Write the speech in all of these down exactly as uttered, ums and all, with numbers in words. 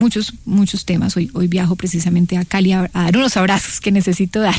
muchos, muchos temas. Hoy, hoy viajo precisamente a Cali a, a dar unos abrazos que necesito dar.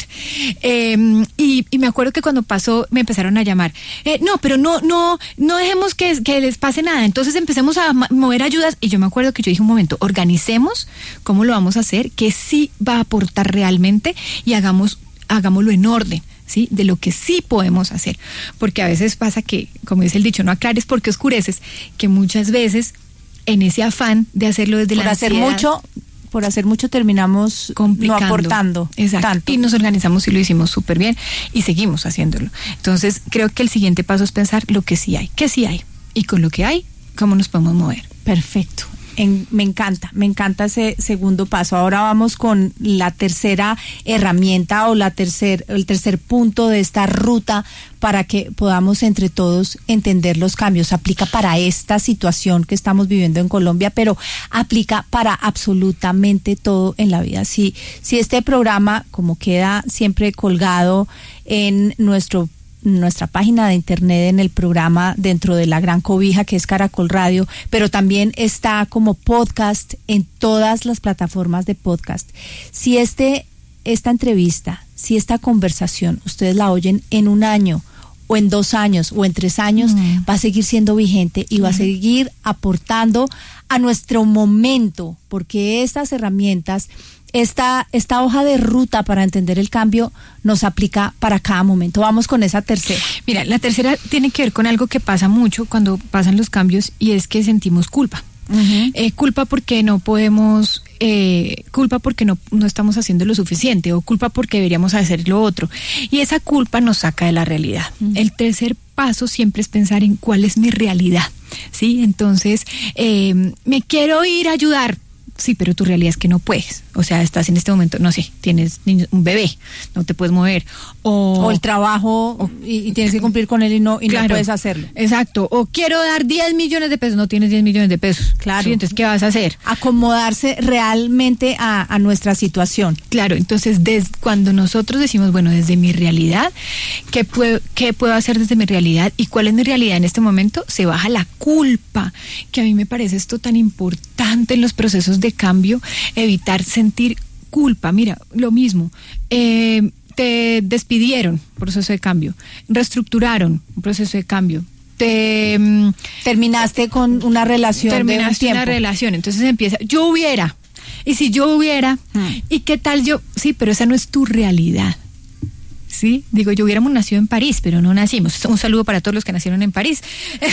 Eh, y, y me acuerdo que cuando pasó, me empezaron a llamar. Eh, no, pero no, no, no dejemos que, que les pase nada. Entonces empecemos a mover ayudas. Y yo me acuerdo que yo dije un momento, organicemos cómo lo vamos a hacer, que sí va a aportar realmente y hagamos, hagámoslo en orden. ¿Sí? De lo que sí podemos hacer. Porque a veces pasa que, como dice el dicho, no aclares porque oscureces, que muchas veces en ese afán de hacerlo desde por la hacer ansiedad, mucho por hacer mucho terminamos no aportando. Exacto. Tanto. Y nos organizamos y lo hicimos súper bien y seguimos haciéndolo. Entonces creo que el siguiente paso es pensar lo que sí hay, qué sí hay y con lo que hay, cómo nos podemos mover. Perfecto. En, me encanta, me encanta ese segundo paso. Ahora vamos con la tercera herramienta o la tercer, el tercer punto de esta ruta para que podamos entre todos entender los cambios. Aplica para esta situación que estamos viviendo en Colombia, pero aplica para absolutamente todo en la vida. Si, si este programa, como queda siempre colgado en nuestro nuestra página de internet, en el programa dentro de la gran cobija que es Caracol Radio, pero también está como podcast en todas las plataformas de podcast. Si este esta entrevista, si esta conversación ustedes la oyen en un año o en dos años o en tres años, mm. va a seguir siendo vigente y mm. va a seguir aportando a nuestro momento, porque estas herramientas, Esta, esta hoja de ruta para entender el cambio nos aplica para cada momento. Vamos con esa tercera. Mira, la tercera tiene que ver con algo que pasa mucho cuando pasan los cambios y es que sentimos culpa. Uh-huh. Eh, culpa porque no podemos, eh, culpa porque no, no estamos haciendo lo suficiente o culpa porque deberíamos hacer lo otro. Y esa culpa nos saca de la realidad. Uh-huh. El tercer paso siempre es pensar en cuál es mi realidad, ¿sí? Entonces, eh, me quiero ir a ayudar. Sí, pero tu realidad es que no puedes. O sea, estás en este momento, no sé, tienes un bebé, no te puedes mover. O, o el trabajo o, y, y tienes que cumplir con él y no y claro, no puedes hacerlo. Exacto. O quiero dar diez millones de pesos, no tienes diez millones de pesos. Claro. ¿Sí? Entonces, ¿qué vas a hacer? Acomodarse realmente a, a nuestra situación. Claro, entonces desde cuando nosotros decimos, bueno, desde mi realidad, ¿qué puedo, qué puedo hacer desde mi realidad? ¿Y cuál es mi realidad en este momento? Se baja la culpa, que a mí me parece esto tan importante en los procesos de cambio, evitar sentir culpa. Mira, lo mismo, eh, te despidieron, proceso de cambio, reestructuraron, un proceso de cambio, te um, terminaste con una relación terminaste de un tiempo. una relación, entonces empieza, yo hubiera, y si yo hubiera, hmm. y qué tal yo, sí, pero esa no es tu realidad. Sí, digo, yo hubiéramos nacido en París, pero no nacimos. Un saludo para todos los que nacieron en París.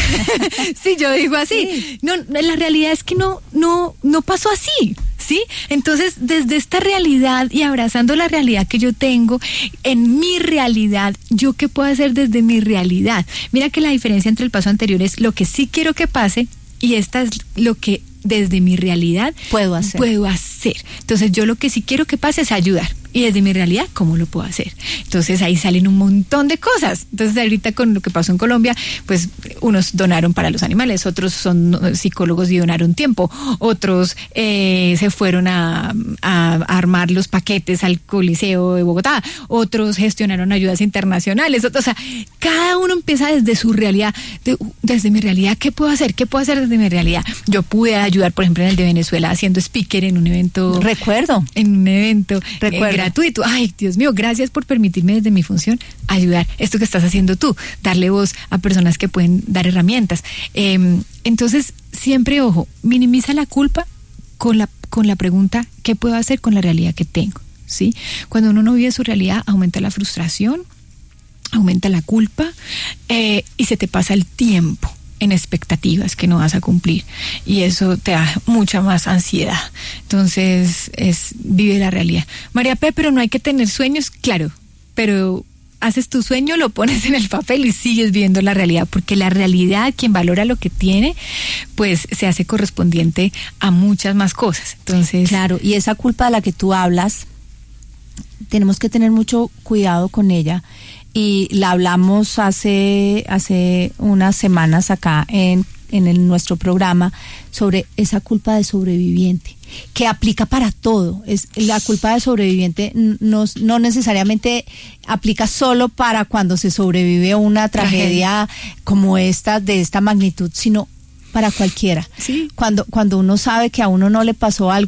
Sí, yo digo así. Sí. No, la realidad es que no, no, no pasó así, ¿sí? Entonces, desde esta realidad y abrazando la realidad que yo tengo, en mi realidad, ¿yo qué puedo hacer desde mi realidad? Mira que la diferencia entre el paso anterior es lo que sí quiero que pase y esta es lo que desde mi realidad puedo hacer. Puedo hacer. Entonces, yo lo que sí quiero que pase es ayudar. Y desde mi realidad, ¿cómo lo puedo hacer? Entonces ahí salen un montón de cosas. Entonces ahorita con lo que pasó en Colombia, pues unos donaron para los animales, otros son psicólogos y donaron tiempo, otros eh, se fueron a, a armar los paquetes al Coliseo de Bogotá, otros gestionaron ayudas internacionales, otros, o sea, cada uno empieza desde su realidad, de, desde mi realidad, ¿qué puedo hacer? ¿Qué puedo hacer desde mi realidad? Yo pude ayudar, por ejemplo, en el de Venezuela, haciendo speaker en un evento. Recuerdo. En un evento. Recuerdo. Gratuito. Ay, Dios mío, gracias por permitirme desde mi función ayudar. Esto que estás haciendo tú, darle voz a personas que pueden dar herramientas. Eh, entonces, siempre, ojo, minimiza la culpa con la, con la pregunta, ¿qué puedo hacer con la realidad que tengo? ¿Sí? Cuando uno no vive su realidad, aumenta la frustración, aumenta la culpa eh, y se te pasa el tiempo en expectativas que no vas a cumplir y eso te da mucha más ansiedad. Entonces es vive la realidad. María P, pero no hay que tener sueños, claro, pero haces tu sueño, lo pones en el papel y sigues viendo la realidad, porque la realidad, quien valora lo que tiene, pues se hace correspondiente a muchas más cosas. Entonces, claro, y esa culpa de la que tú hablas, tenemos que tener mucho cuidado con ella. Y la hablamos hace hace unas semanas acá en, en el, nuestro programa sobre esa culpa de sobreviviente, que aplica para todo. Es la culpa de sobreviviente no, no necesariamente aplica solo para cuando se sobrevive una tragedia, tragedia como esta, de esta magnitud, sino para cualquiera. Sí. Cuando, cuando uno sabe que a uno no le pasó algo